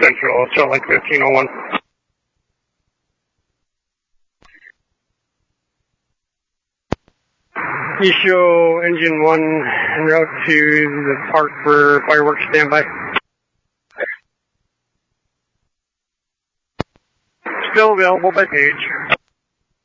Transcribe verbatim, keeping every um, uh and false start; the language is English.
Central, Charlie fifteen oh one. You show engine one en route to the park for fireworks standby. Still available by page.